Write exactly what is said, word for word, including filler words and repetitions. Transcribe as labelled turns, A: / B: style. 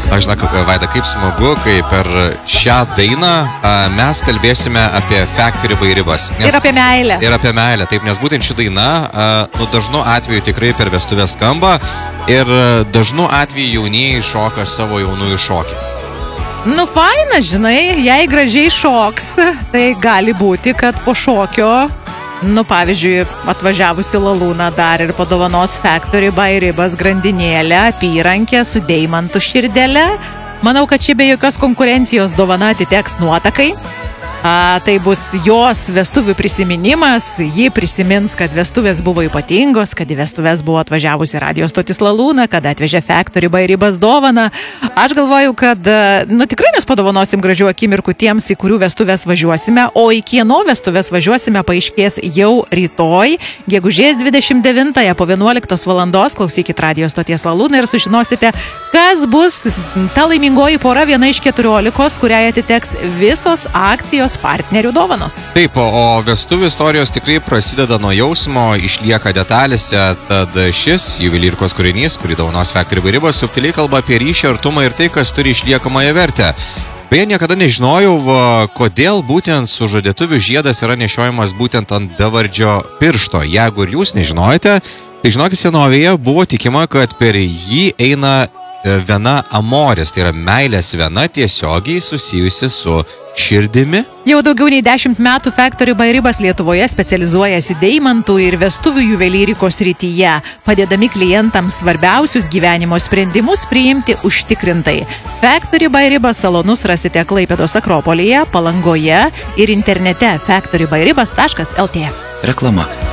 A: Aš žinau, Vaida, kaip smagu, kai per šią dainą a, mes kalbėsime apie Factory by Ribas.
B: Nes, ir apie meilę.
A: Ir apie meilę, taip, nes būtent ši daina, a, nu, dažnu atveju tikrai per vestuvės skamba ir dažnu atveju jaunieji šoka savo jaunųjų šokį.
B: Nu, faina, žinai, jei gražiai šoks, tai gali būti, kad po šokio, nu, pavyzdžiui, atvažiavusi Lalūna dar ir padovanos Factory by Ribas grandinėlę, apyrankę su deimantų širdele. Manau, kad čia be jokios konkurencijos dovana atiteks nuotakai. A, tai bus jos vestuvių prisiminimas, ji prisimins, kad vestuvės buvo ypatingos, kad į vestuvės buvo atvažiavusi radio stotis Lalūna, kad atvežė Factory by Ribas dovaną. Aš galvoju, kad, nu, tikrai mes padovanosim gražių akimirkų tiems, į kurių vestuvės važiuosime, o į kieno vestuvės važiuosime paaiškės jau rytoj, gegužės dvidešimt devintąją po vienuoliktos valandos. Klausykit radio stoties Lalūna ir sužinosite, kas bus ta laimingoji pora, viena iš keturiolikos, kuriai atiteks visos akcijos partnerių dovanos.
A: Taip, o vestuvių istorijos tikrai prasideda nuo jausmo, išlieka detalėse, tad šis juvelyrikos kūrinys, kurį dovanos Factory by Ribas, subtiliai kalba apie ryšį, artumą ir tai, kas turi išliekamąją vertę. Beje, niekada nežinojau, va, kodėl būtent sužadėtuvių žiedas yra nešiojamas būtent ant bevardžio piršto. Jeigu ir jūs nežinojate, tai žinokit, senovėje buvo tikima, kad per jį eina viena amoris, tai yra meilės viena tiesiogiai susijusi su širdimi.
B: Jau daugiau nei dešimt metų Factory by Ribas Lietuvoje specializuojasi deimantų ir vestuvių juvelyrikos srityje, padėdami klientams svarbiausius gyvenimo sprendimus priimti užtikrintai. Factory by Ribas salonus rasite Klaipėdos Akropolyje, Palangoje ir internete factory by ribas taškas el tė.
C: Reklama.